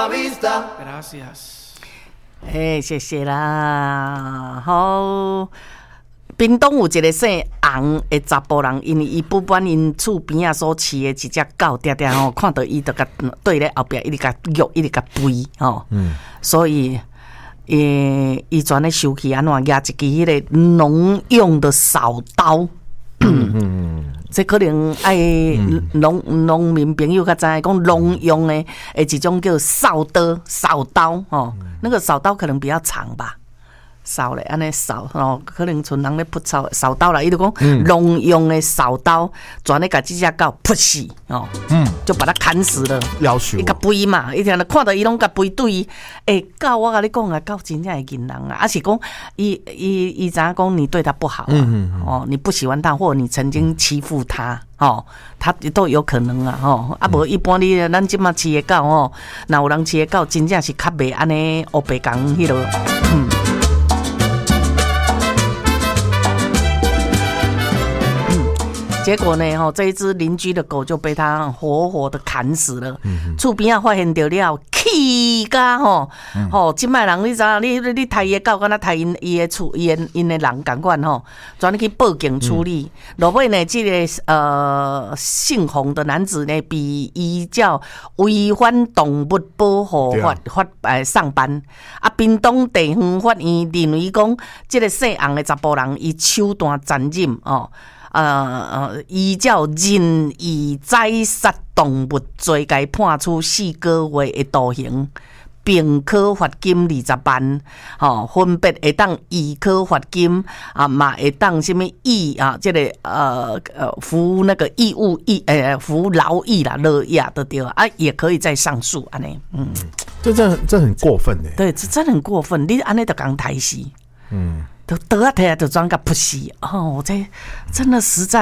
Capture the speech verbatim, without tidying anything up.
vista. Gracias。 哎，谢谢啦。好，屏东有一个姓洪的查甫人，因为伊不管因厝边啊所饲的一只狗，定定吼，看到伊就甲对咧后壁，一直甲喐，一直甲吠吼。嗯。所以，诶，伊全咧收起安怎举一支迄个农用的扫刀。嗯嗯。这可能爱农农民朋友较知，讲农用的诶一种叫扫刀，扫刀哦，那个扫刀可能比较长吧。扫咧，安尼扫哦，可能像人咧扑扫扫刀啦，伊就讲农用的扫刀，全咧甲这只狗扑死哦，嗯，就把它砍死了。 要求伊甲吠嘛，伊听到看到伊拢甲吠对伊，诶，狗我甲你讲啊，狗真正会惊人啊，啊是讲伊伊伊知影讲你对它不好啊，嗯嗯哦，你不喜欢它，或者你曾经欺负它。哦，他都有可能啊，吼、哦，啊无一般你咱即马饲的狗吼，若有人饲的狗，真正是较袂安尼黑白讲迄落，嗯。结果呢，吼，这一只邻居的狗就被他活活的砍死了。厝边啊发现到了，气噶吼，吼，即摆人你知影，你你杀伊的狗，敢若杀因伊的厝，伊的因的人共款吼，全去报警处理。落尾呢，这个呃姓洪的男子呢，被依照违反动物保护法法诶上班。啊，屏东地方法院认为讲，这个姓洪的查甫人，伊手段残忍哦。呃呃，依照任意宰杀动物罪，该判处四个月的徒刑，并科罚金二十万，吼、哦，分别会当一科罚金啊，嘛会当什么义啊，这个呃呃服那个义务义呃服劳役啦，乐呀的对啊，也可以再上诉安尼，嗯， 这这这很过分的， 对，这真的很过分，你安尼就讲台死，嗯。都得啊，睇下就装个不死哦，这真的实在。